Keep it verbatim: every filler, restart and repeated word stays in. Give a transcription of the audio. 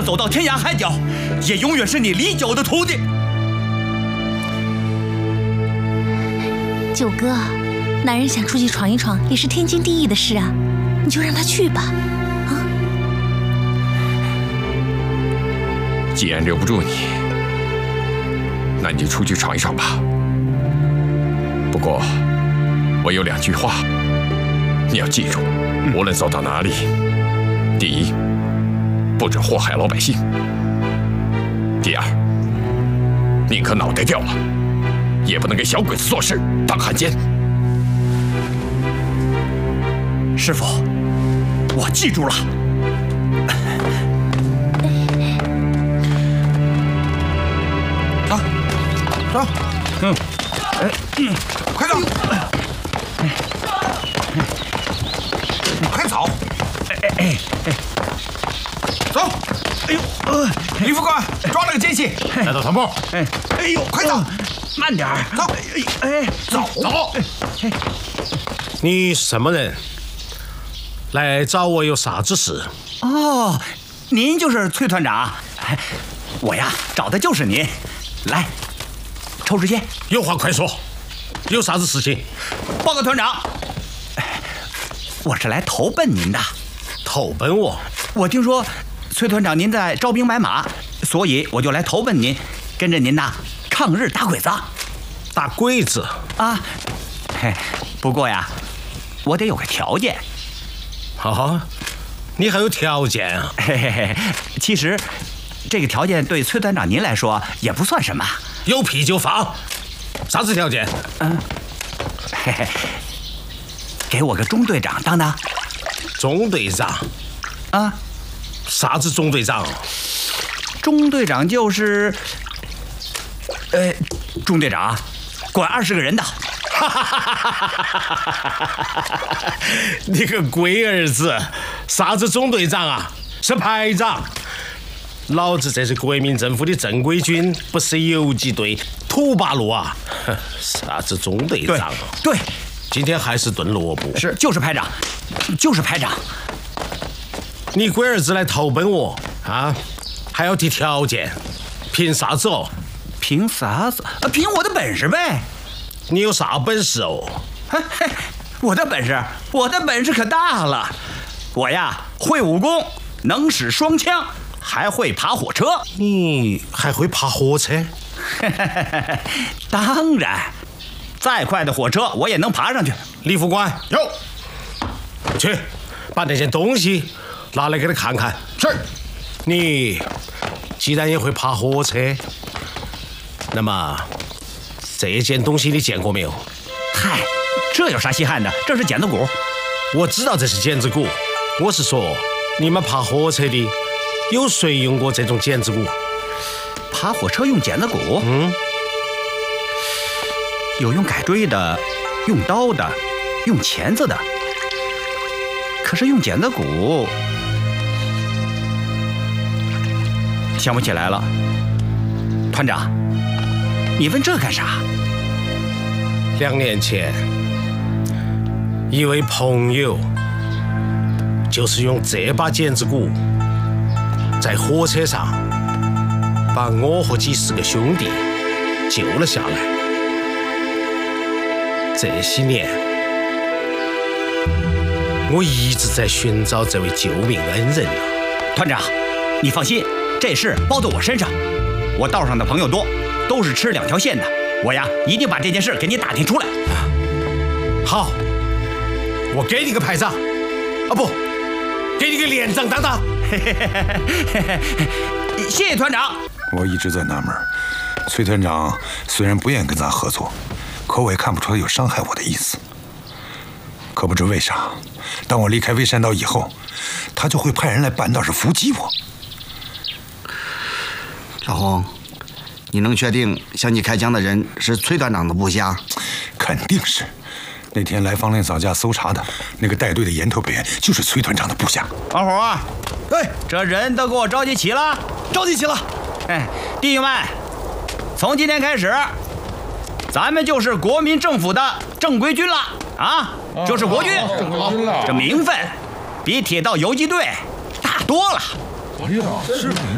走到天涯海角，也永远是你李九的徒弟。 九哥，男人想出去闯一闯也是天经地义的事啊，你就让他去吧。啊！ 既然留不住你，那你就出去闯一闯吧。不过，我有两句话，你要记住，无论走到哪里，第一，不准祸害老百姓；第二，宁可脑袋掉了，也不能跟小鬼子做事，当汉奸。 师傅，我记住了。 走，走，嗯，哎，嗯，快走，快走，哎哎哎哎，走！哎呦，呃，李副官抓了个奸细， 带到团部。 哎，哎呦，快走， 慢点儿， 走， 哎， 走走。 你是什么人？来找我有啥子事？ 哦，您就是崔团长，我呀找的就是您。来，抽支烟。 有话快说，有啥子事情？ 报告团长，我是来投奔您的。 投奔我？ 我听说崔团长您在招兵买马，所以我就来投奔您，跟着您呐抗日打鬼子。 打鬼子啊？嘿，不过呀，我得有个条件。 哦，你还有条件啊？ 嘿嘿嘿，其实这个条件对崔团长您来说也不算什么。 有屁就放，啥子条件？ 嗯，嘿嘿，给我个中队长当当。 中队长？ 啊？ 啥子中队长？ 中队长就是，呃，中队长管二十个人的。 你个龟儿子，啥子中队长啊？是排长。老子这是国民政府的正规军，不是游击队土八路啊！啥子中队长啊？ 对，对， 今天还是炖萝卜。 是，就是排长，就是排长。 你龟儿子来投奔我啊，还要提条件，凭啥子哦？ 凭啥子？啊，凭我的本事呗。 你有啥本事哦？ 嘿嘿，我的本事，我的本事可大了。我呀，会武功，能使双枪，还会爬火车。 你还会爬火车？ 当然，再快的火车我也能爬上去。 李副官， 有， 去把那件东西拿来给他看看。 是。 你既然也会爬火车，那么这件东西你见过没有？ 嗨，这有啥稀罕的？这是剪子骨。 我知道这是剪子骨，我是说你们爬火车的有谁用过这种剪子骨？ 爬火车用剪子骨？ 嗯， 有用改锥的，用刀的，用钳子的。可是用剪子骨，想不起来了。团长，你问这干啥？ 两年前，一位朋友就是用这把剪子骨在火车上把我和几十个兄弟救了下来。这些年，我一直在寻找这位救命恩人啊。 团长，你放心，这事包在我身上。我道上的朋友多，都是吃两条线的。我呀，一定把这件事给你打听出来。 好，我给你个排长，啊不，给你个连长当当。 谢谢团长。 我一直在纳闷，崔团长虽然不愿意跟咱合作，可我也看不出他有伤害我的意思。可不知为啥，当我离开微山岛以后，他就会派人来半道上伏击我。 老洪，你能确定向你开枪的人是崔团长的部下？ 肯定是。那天来方连嫂家搜查的那个带队的岩头北员，就是崔团长的部下。 王虎，哎，这人都给我召集齐了，召集齐了。哎，弟兄们，从今天开始，咱们就是国民政府的正规军了啊，就是国军。 正规军了， 这名分比铁道游击队大多了。 哎呀，是。